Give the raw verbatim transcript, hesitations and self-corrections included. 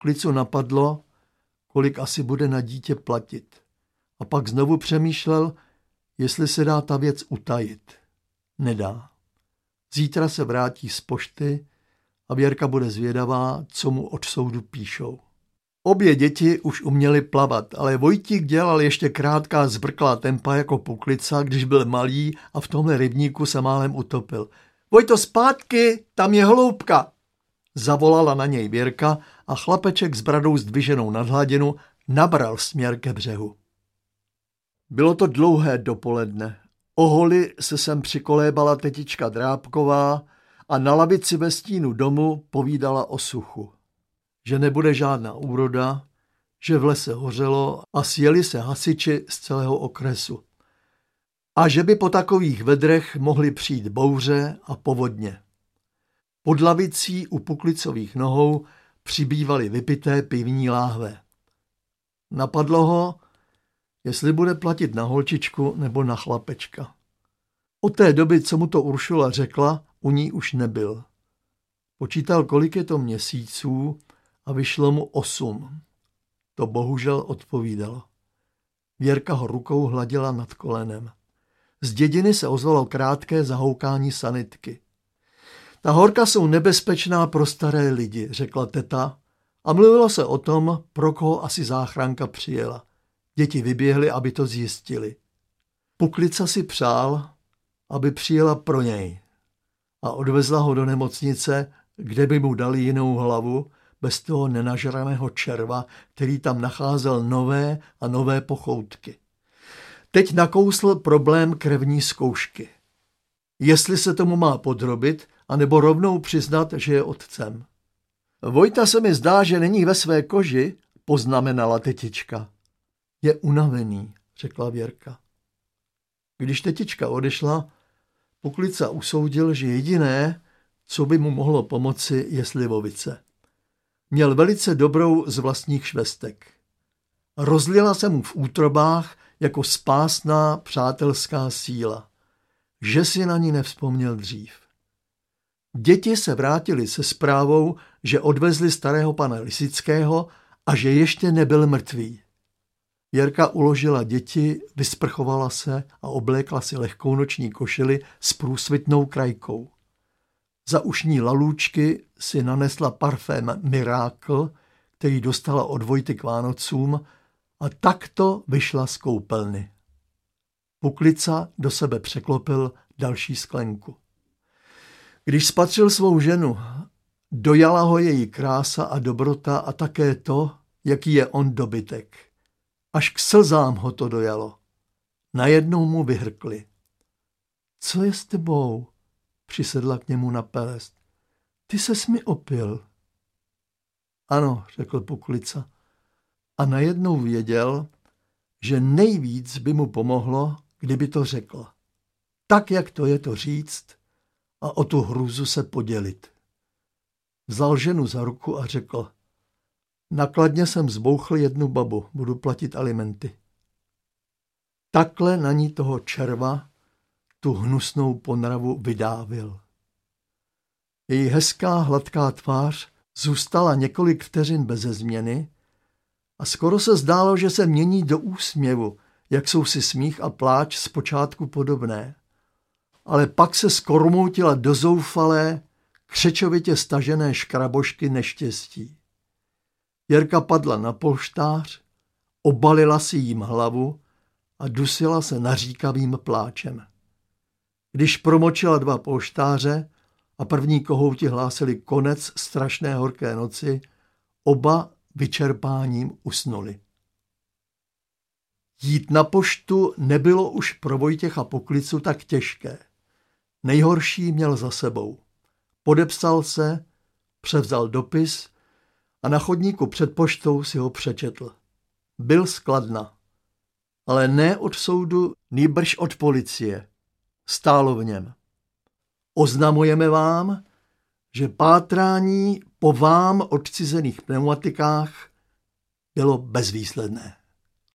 Puklicu napadlo, kolik asi bude na dítě platit. A pak znovu přemýšlel, jestli se dá ta věc utajit. Nedá. Zítra se vrátí z pošty a Věrka bude zvědavá, co mu od soudu píšou. Obě děti už uměly plavat, ale Vojtík dělal ještě krátká zbrklá tempa jako Puklica, když byl malý a v tomhle rybníku se málem utopil. Vojto, zpátky, tam je hloubka! Zavolala na něj Věrka a chlapeček s bradou zdviženou nad hladinu nabral směr ke břehu. Bylo to dlouhé dopoledne. O holi se sem přikolébala tetička Drábková a na lavici ve stínu domu povídala o suchu. Že nebude žádná úroda, že v lese hořelo a sjeli se hasiči z celého okresu. A že by po takových vedrech mohly přijít bouře a povodně. Pod lavicí u Puklicových nohou přibývaly vypité pivní láhve. Napadlo ho, jestli bude platit na holčičku nebo na chlapečka. Od té doby, co mu to Uršula řekla, u ní už nebyl. Počítal, kolik je to měsíců a vyšlo mu osm. To bohužel odpovídalo. Věrka ho rukou hladila nad kolenem. Z dědiny se ozvalo krátké zahoukání sanitky. Ta horka jsou nebezpečná pro staré lidi, řekla teta, a mluvilo se o tom, pro koho asi záchranka přijela. Děti vyběhly, aby to zjistili. Puklica si přál, aby přijela pro něj a odvezla ho do nemocnice, kde by mu dali jinou hlavu, bez toho nenažraného červa, který tam nacházel nové a nové pochoutky. Teď nakousl problém krevní zkoušky. Jestli se tomu má podrobit, anebo rovnou přiznat, že je otcem. Vojta se mi zdá, že není ve své koži, poznamenala tetička. Je unavený, řekla Věrka. Když tetička odešla, Puklica usoudil, že jediné, co by mu mohlo pomoci, je slivovice. Měl velice dobrou z vlastních švestek. Rozlila se mu v útrobách jako spásná přátelská síla. Že si na ní nevzpomněl dřív. Děti se vrátili se zprávou, že odvezli starého pana Lisického a že ještě nebyl mrtvý. Věrka uložila děti, vysprchovala se a oblékla si lehkou noční košili s průsvitnou krajkou. Za ušní lalůčky si nanesla parfém Miracle, který dostala od Vojty k Vánocům, a takto vyšla z koupelny. Puklica do sebe překlopil další sklenku. Když spatřil svou ženu, dojala ho její krása a dobrota a také to, jaký je on dobytek. Až k slzám ho to dojalo. Najednou mu vyhrkli. Co je s tebou? Přisedla k němu na pelest. Ty ses mi opil. Ano, řekl Puklica. A najednou věděl, že nejvíc by mu pomohlo, kdyby to řekla. Tak, jak to je to říct a o tu hrůzu se podělit. Vzal ženu za ruku a řekl: nakladně jsem zbouchl jednu babu, budu platit alimenty. Takhle na ní toho červa, tu hnusnou ponravu, vydávil. Její hezká hladká tvář zůstala několik vteřin beze změny a skoro se zdálo, že se mění do úsměvu, jak jsou si smích a pláč zpočátku podobné. Ale pak se skormoutila do zoufalé, křečovitě stažené škrabošky neštěstí. Věrka padla na polštář, obalila si jím hlavu a dusila se naříkavým pláčem. Když promočila dva polštáře a první kohouti hlásili konec strašné horké noci, oba vyčerpáním usnuli. Jít na poštu nebylo už pro Vojtěcha Puklicu tak těžké. Nejhorší měl za sebou. Podepsal se, převzal dopis a na chodníku před poštou si ho přečetl. Byl z Kladna, ale ne od soudu, nýbrž od policie. Stálo v něm: oznamujeme vám, že pátrání po vám odcizených pneumatikách bylo bezvýsledné.